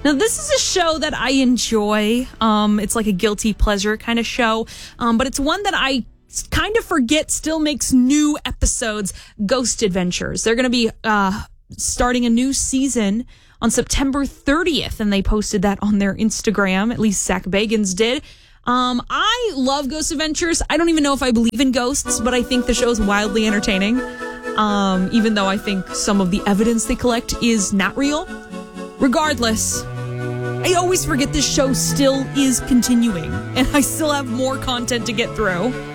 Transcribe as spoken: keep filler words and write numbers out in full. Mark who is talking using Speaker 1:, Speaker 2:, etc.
Speaker 1: Now, this is a show that I enjoy. Um, it's like a guilty pleasure kind of show, um, but it's one that I kind of forget still makes new episodes. Ghost Adventures. They're going to be uh, starting a new season on September thirtieth, and they posted that on their Instagram. At least Zach Bagans did. Um, I love Ghost Adventures. I don't even know if I believe in ghosts, but I think the show is wildly entertaining. Um, even though I think some of the evidence they collect is not real. Regardless, I always forget this show still is continuing, and I still have more content to get through.